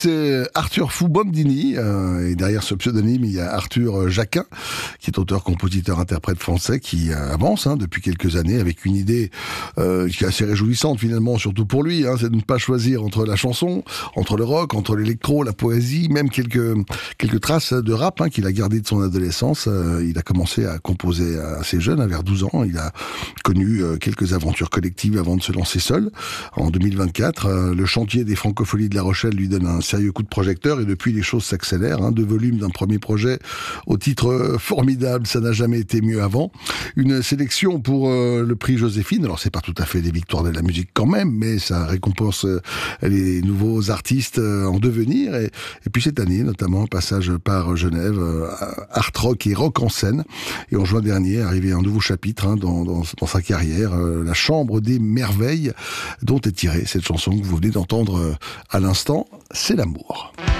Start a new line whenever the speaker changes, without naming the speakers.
C'est Arthur Fubondini, et derrière ce pseudonyme, il y a Arthur Jacquin, qui est auteur, compositeur, interprète français, qui avance depuis quelques années avec une idée qui est assez réjouissante finalement, surtout pour lui, c'est de ne pas choisir entre la chanson, entre le rock, entre l'électro, la poésie, même quelques traces de rap qu'il a gardé de son adolescence. Il a commencé à composer assez jeune, vers 12 ans. Il a connu quelques aventures collectives avant de se lancer seul. En 2024, le chantier des Francopholies de La Rochelle lui donne un sérieux coup de projecteur et depuis les choses s'accélèrent. 2 volumes d'un premier projet au titre formidable, ça n'a jamais été mieux avant. Une sélection pour le prix Joséphine. Alors c'est pas tout à fait des victoires de la musique quand même, mais ça récompense les nouveaux artistes en devenir. Et puis cette année, notamment un passage par Genève, art rock et rock en scène. Et en juin dernier, arrivé un nouveau chapitre dans sa carrière, La Chambre des Merveilles, dont est tirée cette chanson que vous venez d'entendre à l'instant. C'est l'amour.